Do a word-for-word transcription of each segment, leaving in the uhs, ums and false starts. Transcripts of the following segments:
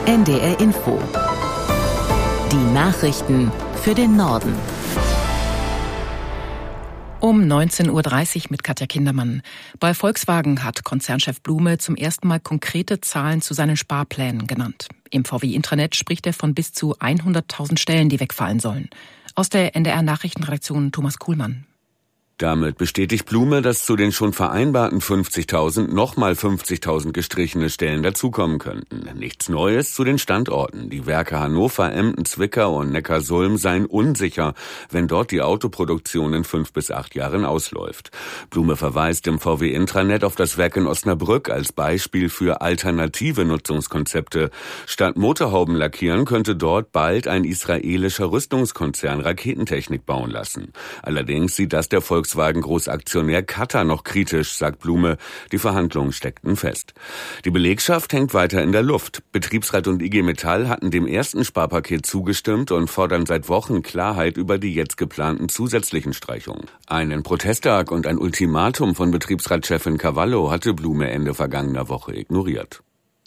N D R Info. Die Nachrichten für den Norden. Um neunzehn Uhr dreißig mit Katja Kindermann. Bei Volkswagen hat Konzernchef Blume zum ersten Mal konkrete Zahlen zu seinen Sparplänen genannt. Im V W-Intranet spricht er von bis zu hunderttausend Stellen, die wegfallen sollen. Aus der N D R-Nachrichtenredaktion Thomas Kuhlmann. Damit bestätigt Blume, dass zu den schon vereinbarten fünfzigtausend nochmal fünfzigtausend gestrichene Stellen dazukommen könnten. Nichts Neues zu den Standorten. Die Werke Hannover, Emden, Zwickau und Neckarsulm seien unsicher, wenn dort die Autoproduktion in fünf bis acht Jahren ausläuft. Blume verweist im V W-Intranet auf das Werk in Osnabrück als Beispiel für alternative Nutzungskonzepte. Statt Motorhauben lackieren könnte dort bald ein israelischer Rüstungskonzern Raketentechnik bauen lassen. Allerdings sieht das der Volkswagen Volkswagen-Großaktionär Qatar noch kritisch, sagt Blume. Die Verhandlungen steckten fest. Die Belegschaft hängt weiter in der Luft. Betriebsrat und I G Metall hatten dem ersten Sparpaket zugestimmt und fordern seit Wochen Klarheit über die jetzt geplanten zusätzlichen Streichungen. Einen Protesttag und ein Ultimatum von Betriebsratschefin Cavallo hatte Blume Ende vergangener Woche ignoriert.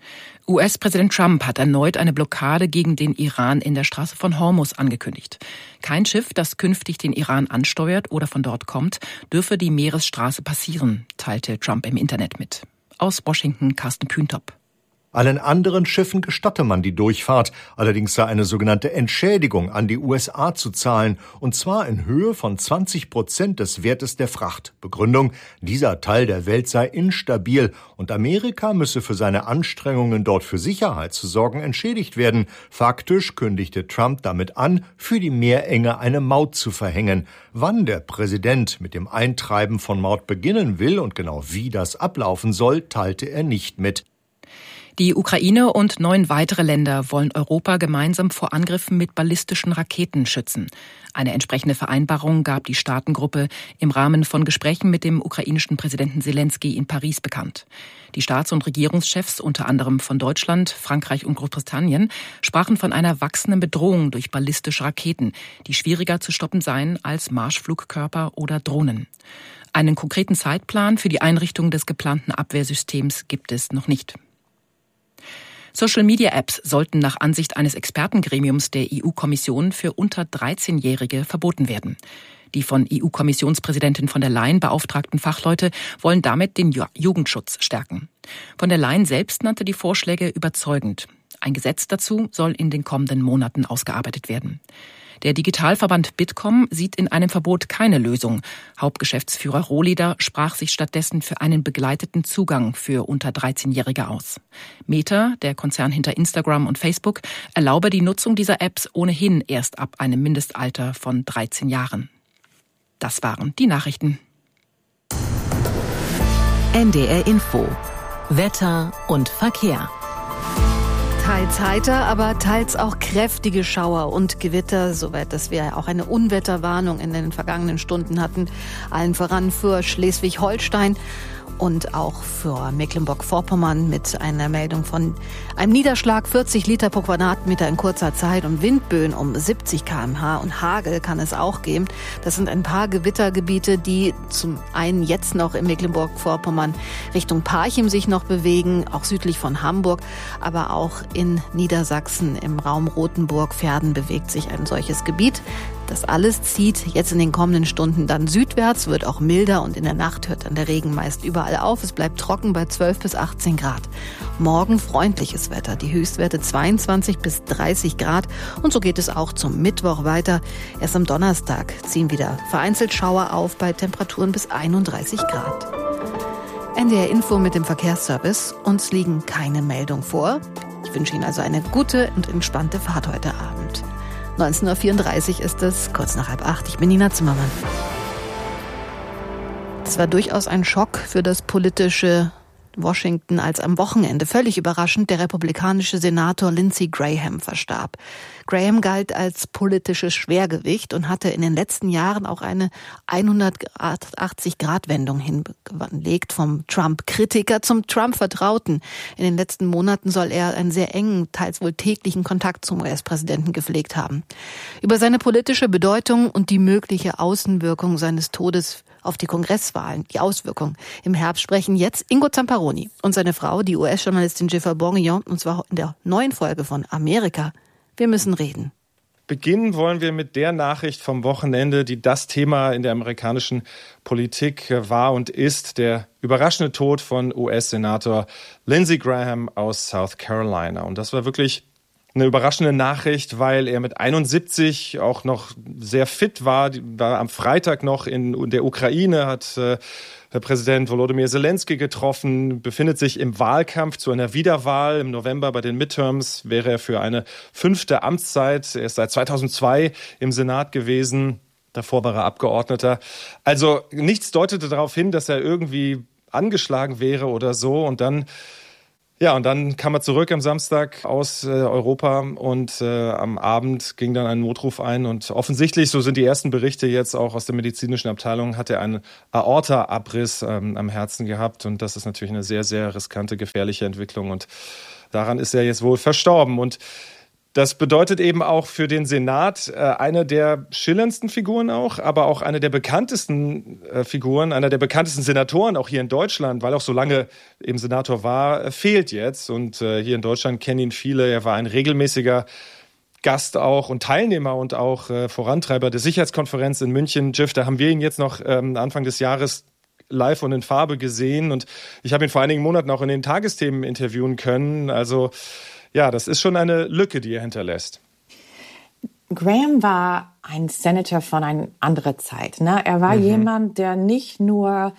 U S-Präsident Trump hat erneut eine Blockade gegen den Iran in der Straße von Hormuz angekündigt. Kein Schiff, das künftig den Iran ansteuert oder von dort kommt, dürfe die Meeresstraße passieren, teilte Trump im Internet mit. Aus Washington Carsten Kühntop. Allen anderen Schiffen gestatte man die Durchfahrt. Allerdings sei eine sogenannte Entschädigung an die U S A zu zahlen, und zwar in Höhe von zwanzig Prozent des Wertes der Fracht. Begründung: dieser Teil der Welt sei instabil und Amerika müsse für seine Anstrengungen, dort für Sicherheit zu sorgen, entschädigt werden. Faktisch kündigte Trump damit an, für die Meerenge eine Maut zu verhängen. Wann der Präsident mit dem Eintreiben von Maut beginnen will und genau wie das ablaufen soll, teilte er nicht mit. Die Ukraine und neun weitere Länder wollen Europa gemeinsam vor Angriffen mit ballistischen Raketen schützen. Eine entsprechende Vereinbarung gab die Staatengruppe im Rahmen von Gesprächen mit dem ukrainischen Präsidenten Selenskyj in Paris bekannt. Die Staats- und Regierungschefs, unter anderem von Deutschland, Frankreich und Großbritannien, sprachen von einer wachsenden Bedrohung durch ballistische Raketen, die schwieriger zu stoppen seien als Marschflugkörper oder Drohnen. Einen konkreten Zeitplan für die Einrichtung des geplanten Abwehrsystems gibt es noch nicht. Social-Media-Apps sollten nach Ansicht eines Expertengremiums der E U-Kommission für unter dreizehnjährige verboten werden. Die von E U-Kommissionspräsidentin von der Leyen beauftragten Fachleute wollen damit den Jugendschutz stärken. Von der Leyen selbst nannte die Vorschläge überzeugend. Ein Gesetz dazu soll in den kommenden Monaten ausgearbeitet werden. Der Digitalverband Bitkom sieht in einem Verbot keine Lösung. Hauptgeschäftsführer Rohleder sprach sich stattdessen für einen begleiteten Zugang für unter dreizehnjährige aus. Meta, der Konzern hinter Instagram und Facebook, erlaube die Nutzung dieser Apps ohnehin erst ab einem Mindestalter von dreizehn Jahren. Das waren die Nachrichten. N D R Info. Wetter und Verkehr. Teils heiter, aber teils auch kräftige Schauer und Gewitter, soweit dass wir auch eine Unwetterwarnung in den vergangenen Stunden hatten. Allen voran für Schleswig-Holstein und auch für Mecklenburg-Vorpommern mit einer Meldung von einem Niederschlag vierzig Liter pro Quadratmeter in kurzer Zeit und Windböen um siebzig Kilometer pro Stunde und Hagel kann es auch geben. Das sind ein paar Gewittergebiete, die zum einen jetzt noch in Mecklenburg-Vorpommern Richtung Parchim sich noch bewegen, auch südlich von Hamburg, aber auch in Niedersachsen im Raum Rothenburg-Verden bewegt sich ein solches Gebiet. Das alles zieht jetzt in den kommenden Stunden dann südwärts, wird auch milder und in der Nacht hört dann der Regen meist überall auf. Es bleibt trocken bei zwölf bis achtzehn Grad. Morgen freundliches Wetter, die Höchstwerte zweiundzwanzig bis dreißig Grad und so geht es auch zum Mittwoch weiter. Erst am Donnerstag ziehen wieder vereinzelt Schauer auf bei Temperaturen bis einunddreißig Grad. N D R Info mit dem Verkehrsservice. Uns liegen keine Meldungen vor. Ich wünsche Ihnen also eine gute und entspannte Fahrt heute Abend. neunzehn Uhr vierunddreißig ist es, kurz nach halb acht. Ich bin Nina Zimmermann. Es war durchaus ein Schock für das politische Washington, als am Wochenende völlig überraschend der republikanische Senator Lindsey Graham verstarb. Graham galt als politisches Schwergewicht und hatte in den letzten Jahren auch eine hundertachtzig-Grad-Wendung hingelegt, vom Trump-Kritiker zum Trump-Vertrauten. In den letzten Monaten soll er einen sehr engen, teils wohl täglichen Kontakt zum U S-Präsidenten gepflegt haben. Über seine politische Bedeutung und die mögliche Außenwirkung seines Todes auf die Kongresswahlen, die Auswirkungen im Herbst sprechen jetzt Ingo Zamparoni und seine Frau, die U S-Journalistin Jennifer Bourguignon, und zwar in der neuen Folge von Amerika. Wir müssen reden. Beginnen wollen wir mit der Nachricht vom Wochenende, die das Thema in der amerikanischen Politik war und ist: der überraschende Tod von U S-Senator Lindsey Graham aus South Carolina. Und das war wirklich eine überraschende Nachricht, weil er mit einundsiebzig auch noch sehr fit war. War am Freitag noch in der Ukraine, hat äh, Herr Präsident Volodymyr Zelensky getroffen, befindet sich im Wahlkampf zu einer Wiederwahl. Im November bei den Midterms wäre er für eine fünfte Amtszeit. Er ist seit zweitausendzwei im Senat gewesen. Davor war er Abgeordneter. Also nichts deutete darauf hin, dass er irgendwie angeschlagen wäre oder so. Und dann Ja, und dann kam er zurück am Samstag aus äh, Europa und äh, am Abend ging dann ein Notruf ein und offensichtlich, so sind die ersten Berichte jetzt auch aus der medizinischen Abteilung, hat er einen Aorta-Abriss ähm, am Herzen gehabt und das ist natürlich eine sehr, sehr riskante, gefährliche Entwicklung und daran ist er jetzt wohl verstorben. Und das bedeutet eben auch für den Senat äh, eine der schillerndsten Figuren auch, aber auch eine der bekanntesten äh, Figuren, einer der bekanntesten Senatoren auch hier in Deutschland, weil er auch so lange eben Senator war, äh, fehlt jetzt. Und äh, hier in Deutschland kennen ihn viele. Er war ein regelmäßiger Gast auch und Teilnehmer und auch äh, Vorantreiber der Sicherheitskonferenz in München. Jiff, da haben wir ihn jetzt noch ähm, Anfang des Jahres live und in Farbe gesehen. Und ich habe ihn vor einigen Monaten auch in den Tagesthemen interviewen können. Also ja, das ist schon eine Lücke, die er hinterlässt. Graham war ein Senator von einer anderen Zeit. Ne? Er war mhm. jemand, der nicht nur,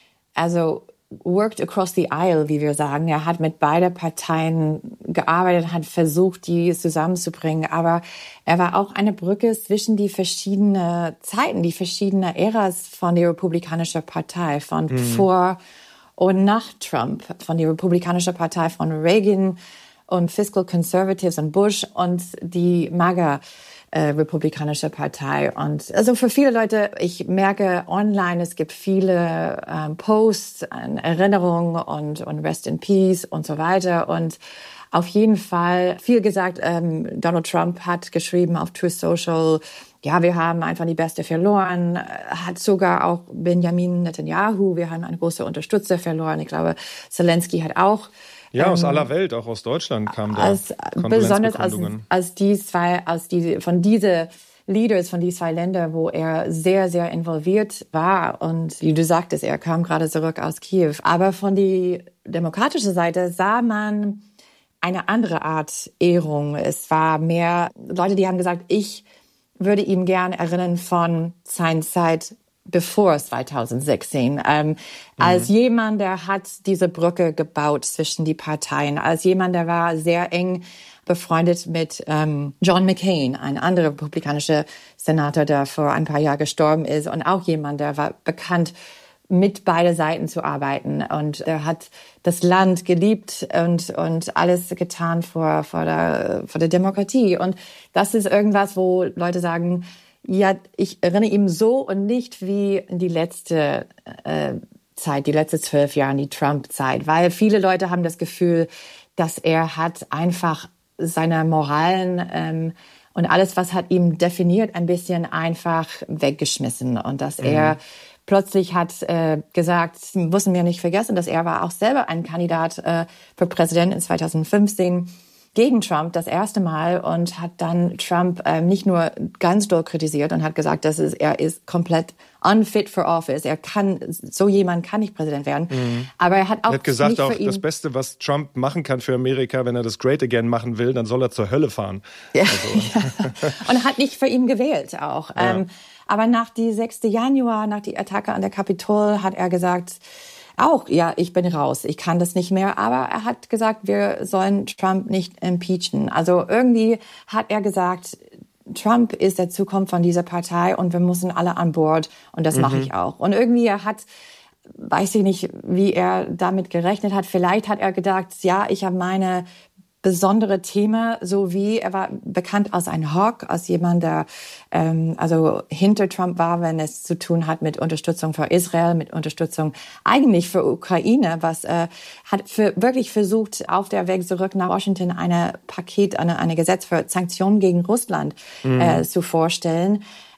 also worked across the aisle, wie wir sagen. Er hat mit beiden Parteien gearbeitet, hat versucht, die zusammenzubringen. Aber er war auch eine Brücke zwischen die verschiedenen Zeiten, die verschiedenen Äras von der Republikanischen Partei, von mhm. vor und nach Trump, von der Republikanischen Partei von Reagan und Fiscal Conservatives und Bush und die MAGA äh, Republikanische Partei. Und also für viele Leute, ich merke online, es gibt viele ähm, Posts, Erinnerungen und, und Rest in Peace und so weiter. Und auf jeden Fall, viel gesagt, ähm, Donald Trump hat geschrieben auf Truth Social, ja, wir haben einfach die Beste verloren, hat sogar auch Benjamin Netanyahu, wir haben eine große Unterstützer verloren. Ich glaube, Zelensky hat auch Ja, aus aller Welt, auch aus Deutschland kam da als, besonders als, als die zwei, als die, von diese Leaders von die zwei Länder, wo er sehr, sehr involviert war. Und wie du sagtest, er kam gerade zurück aus Kiew. Aber von die demokratische Seite sah man eine andere Art Ehrung. Es war mehr Leute, die haben gesagt, ich würde ihm gerne erinnern von seiner Zeit bevor zweitausendsechzehn, ähm, mhm. als jemand, der hat diese Brücke gebaut zwischen die Parteien, als jemand, der war sehr eng befreundet mit ähm, John McCain, ein anderer republikanischer Senator, der vor ein paar Jahren gestorben ist und auch jemand, der war bekannt, mit beiden Seiten zu arbeiten und er hat das Land geliebt und und alles getan vor vor der vor der Demokratie und das ist irgendwas, wo Leute sagen, ja, ich erinnere ihn so und nicht wie in die letzte äh, Zeit, die letzten zwölf Jahre, die Trump-Zeit, weil viele Leute haben das Gefühl, dass er hat einfach seine Moralen ähm, und alles, was hat ihn definiert, ein bisschen einfach weggeschmissen und dass mhm. er plötzlich hat äh, gesagt, müssen wir nicht vergessen, dass er war auch selber ein Kandidat äh, für Präsident in zweitausendfünfzehn gegen Trump das erste Mal und hat dann Trump ähm, nicht nur ganz doll kritisiert und hat gesagt, dass es, er ist komplett unfit for office. Er kann, so jemand kann nicht Präsident werden. Mhm. Aber er hat auch er hat gesagt, nicht auch für ihn, das Beste, was Trump machen kann für Amerika, wenn er das Great Again machen will, dann soll er zur Hölle fahren. Ja, also. ja. Und hat nicht für ihn gewählt auch. Ja. Ähm, aber nach die sechsten Januar, nach die Attacke an der Kapitol, hat er gesagt, auch, ja, ich bin raus, ich kann das nicht mehr. Aber er hat gesagt, wir sollen Trump nicht impeachen. Also irgendwie hat er gesagt, Trump ist der Zukunft von dieser Partei und wir müssen alle an Bord und das mhm. mache ich auch. Und irgendwie er hat, weiß ich nicht, wie er damit gerechnet hat. Vielleicht hat er gedacht, ja, ich habe meine besondere Thema, so wie er war bekannt als ein Hawk, als jemand, der ähm, also hinter Trump war, wenn es zu tun hat mit Unterstützung für Israel, mit Unterstützung eigentlich für Ukraine, was äh, hat für, wirklich versucht, auf der Weg zurück nach Washington eine Paket, eine, eine Gesetz für Sanktionen gegen Russland mhm. äh, zu vorstellen.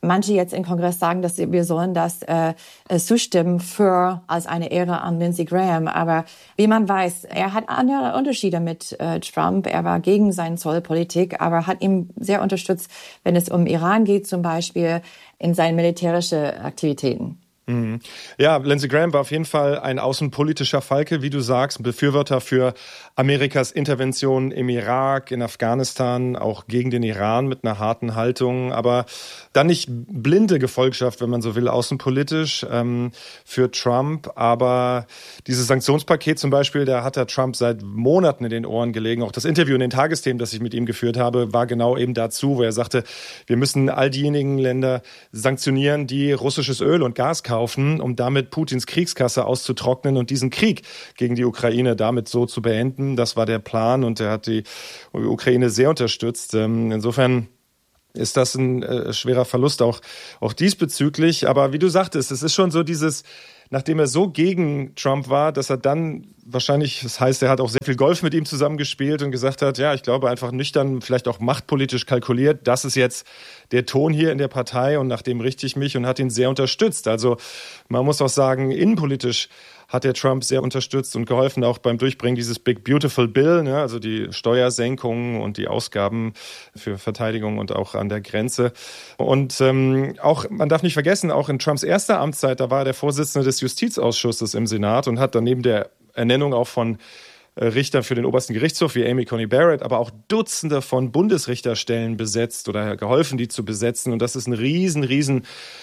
manche jetzt im Kongress sagen, dass wir sollen das äh, zustimmen für als eine Ehre an Lindsey Graham. Aber wie man weiß, er hat andere Unterschiede mit äh, Trump. Er war gegen seine Zollpolitik, aber hat ihn sehr unterstützt, wenn es um Iran geht, zum Beispiel in seinen militärischen Aktivitäten. Ja, Lindsey Graham war auf jeden Fall ein außenpolitischer Falke, wie du sagst, ein Befürworter für Amerikas Intervention im Irak, in Afghanistan, auch gegen den Iran mit einer harten Haltung, aber dann nicht blinde Gefolgschaft, wenn man so will, außenpolitisch ähm, für Trump. Aber dieses Sanktionspaket zum Beispiel, da hat er Trump seit Monaten in den Ohren gelegen. Auch das Interview in den Tagesthemen, das ich mit ihm geführt habe, war genau eben dazu, wo er sagte, wir müssen all diejenigen Länder sanktionieren, die russisches Öl und Gas kaufen, um damit Putins Kriegskasse auszutrocknen und diesen Krieg gegen die Ukraine damit so zu beenden. Das war der Plan und er hat die Ukraine sehr unterstützt. Insofern ist das ein äh, schwerer Verlust auch, auch diesbezüglich. Aber wie du sagtest, es ist schon so dieses, nachdem er so gegen Trump war, dass er dann wahrscheinlich, das heißt, er hat auch sehr viel Golf mit ihm zusammengespielt und gesagt hat, ja, ich glaube einfach nüchtern, vielleicht auch machtpolitisch kalkuliert, das ist jetzt der Ton hier in der Partei und nach dem richte ich mich und hat ihn sehr unterstützt. Also man muss auch sagen, innenpolitisch hat der Trump sehr unterstützt und geholfen, auch beim Durchbringen dieses Big Beautiful Bill, ne, also die Steuersenkungen und die Ausgaben für Verteidigung und auch an der Grenze. Und ähm, auch, man darf nicht vergessen, auch in Trumps erster Amtszeit, da war er der Vorsitzende des Justizausschusses im Senat und hat dann neben der Ernennung auch von Richter für den obersten Gerichtshof wie Amy Coney Barrett, aber auch Dutzende von Bundesrichterstellen besetzt oder geholfen, die zu besetzen. Und das ist ein riesen, riesen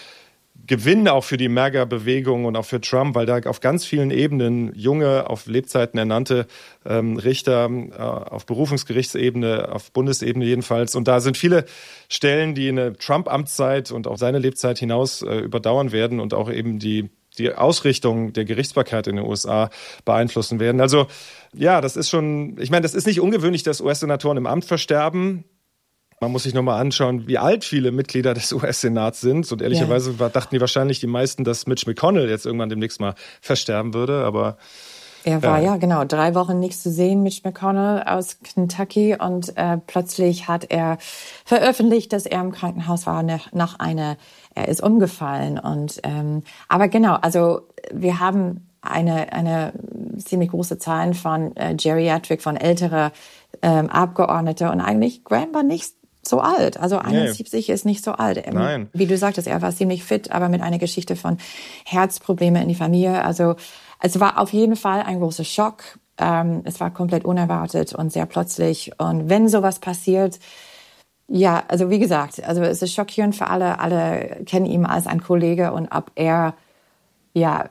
Gewinn auch für die MAGA-Bewegung und auch für Trump, weil da auf ganz vielen Ebenen junge, auf Lebzeiten ernannte ähm, Richter äh, auf Berufungsgerichtsebene, auf Bundesebene jedenfalls. Und da sind viele Stellen, die eine Trump-Amtszeit und auch seine Lebzeit hinaus äh, überdauern werden und auch eben die die Ausrichtung der Gerichtsbarkeit in den U S A beeinflussen werden. Also ja, das ist schon, ich meine, das ist nicht ungewöhnlich, dass U S-Senatoren im Amt versterben. Man muss sich nochmal anschauen, wie alt viele Mitglieder des U S-Senats sind. Und ehrlicherweise ja. dachten die wahrscheinlich die meisten, dass Mitch McConnell jetzt irgendwann demnächst mal versterben würde. Aber er war ja. ja genau drei Wochen nichts zu sehen, Mitch McConnell aus Kentucky. Und äh, plötzlich hat er veröffentlicht, dass er im Krankenhaus war nach einer, er ist umgefallen. Und ähm, aber genau, also wir haben eine eine ziemlich große Zahl von äh, Geriatric, von ältere ähm, Abgeordnete. Und eigentlich Graham war nicht so alt. Also einundsiebzig nee. ist nicht so alt. Nein. Wie du sagtest, er war ziemlich fit, aber mit einer Geschichte von Herzprobleme in die Familie. Also es war auf jeden Fall ein großer Schock. Ähm, es war komplett unerwartet und sehr plötzlich. Und wenn sowas passiert, ja, also wie gesagt, also es ist schockierend für alle. Alle kennen ihn als einen Kollege und ob er, ja,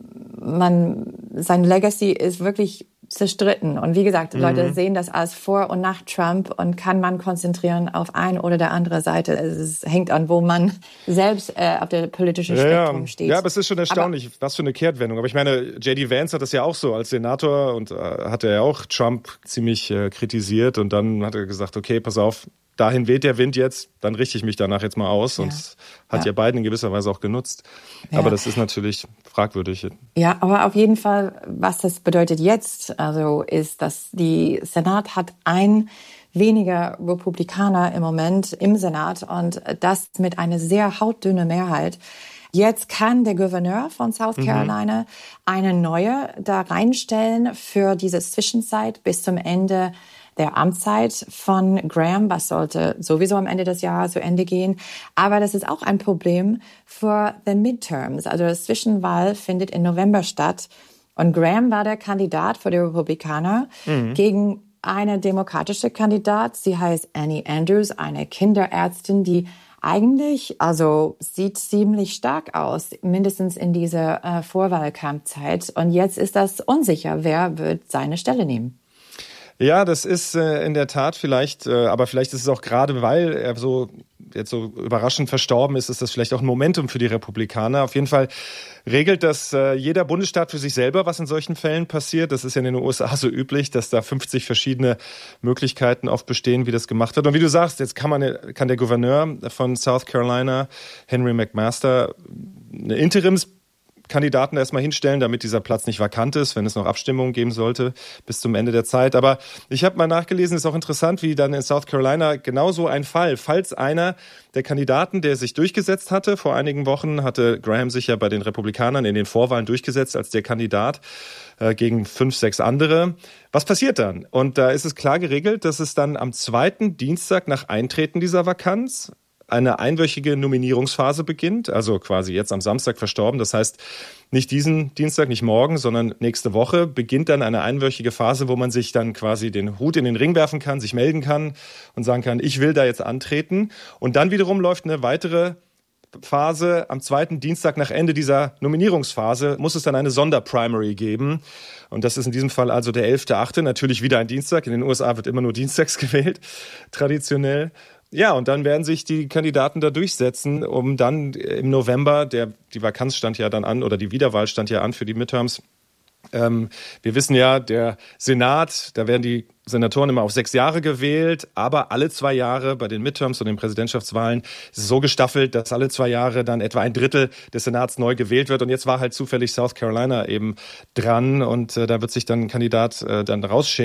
man, sein Legacy ist wirklich zerstritten. Und wie gesagt, mhm. Leute sehen das als vor und nach Trump und kann man konzentrieren auf eine oder der andere Seite. Es hängt an, wo man selbst äh, auf der politischen Spektrum ja, steht. Ja, aber es ist schon erstaunlich, aber, was für eine Kehrtwendung. Aber ich meine, J D Vance hat das ja auch so als Senator und äh, hatte ja auch Trump ziemlich äh, kritisiert und dann hat er gesagt, okay, pass auf, dahin weht der Wind jetzt, dann richte ich mich danach jetzt mal aus. Ja. Und es hat ja. ja beiden in gewisser Weise auch genutzt. Ja. Aber das ist natürlich fragwürdig. Ja, aber auf jeden Fall, was das bedeutet jetzt, also ist, dass die Senat hat ein weniger Republikaner im Moment im Senat und das mit einer sehr hautdünne Mehrheit. Jetzt kann der Gouverneur von South Carolina mhm. eine neue da reinstellen für diese Zwischenzeit bis zum Ende der Amtszeit von Graham, was sollte sowieso am Ende des Jahres zu Ende gehen. Aber das ist auch ein Problem für the Midterms. Also das Zwischenwahl findet im November statt. Und Graham war der Kandidat für die Republikaner mhm. gegen eine demokratische Kandidat. Sie heißt Annie Andrews, eine Kinderärztin, die eigentlich, also sieht ziemlich stark aus, mindestens in dieser äh, Vorwahlkampfzeit. Und jetzt ist das unsicher, wer wird seine Stelle nehmen. Ja, das ist äh, in der Tat vielleicht, äh, aber vielleicht ist es auch gerade, weil er so jetzt so überraschend verstorben ist, ist das vielleicht auch ein Momentum für die Republikaner. Auf jeden Fall regelt das äh, jeder Bundesstaat für sich selber, was in solchen Fällen passiert. Das ist ja in den U S A so üblich, dass da fünfzig verschiedene Möglichkeiten oft bestehen, wie das gemacht wird. Und wie du sagst, jetzt kann man kann der Gouverneur von South Carolina, Henry McMaster, eine Interims Kandidaten erstmal hinstellen, damit dieser Platz nicht vakant ist, wenn es noch Abstimmungen geben sollte bis zum Ende der Zeit. Aber ich habe mal nachgelesen, ist auch interessant, wie dann in South Carolina genau so ein Fall, falls einer der Kandidaten, der sich durchgesetzt hatte, vor einigen Wochen hatte Graham sich ja bei den Republikanern in den Vorwahlen durchgesetzt als der Kandidat äh, gegen fünf, sechs andere. Was passiert dann? Und da ist es klar geregelt, dass es dann am zweiten Dienstag nach Eintreten dieser Vakanz eine einwöchige Nominierungsphase beginnt, also quasi jetzt am Samstag verstorben. Das heißt, nicht diesen Dienstag, nicht morgen, sondern nächste Woche beginnt dann eine einwöchige Phase, wo man sich dann quasi den Hut in den Ring werfen kann, sich melden kann und sagen kann, ich will da jetzt antreten. Und dann wiederum läuft eine weitere Phase. Am zweiten Dienstag nach Ende dieser Nominierungsphase muss es dann eine Sonderprimary geben. Und das ist in diesem Fall also der elfte achte Natürlich wieder ein Dienstag. In den U S A wird immer nur dienstags gewählt, traditionell. Ja, und dann werden sich die Kandidaten da durchsetzen, um dann im November, der die Vakanz stand ja dann an, oder die Wiederwahl stand ja an für die Midterms. Ähm, wir wissen ja, der Senat, da werden die Senatoren immer auf sechs Jahre gewählt, aber alle zwei Jahre bei den Midterms und den Präsidentschaftswahlen ist es so gestaffelt, dass alle zwei Jahre dann etwa ein Drittel des Senats neu gewählt wird. Und jetzt war halt zufällig South Carolina eben dran und äh, da wird sich dann ein Kandidat äh, dann rausschälen.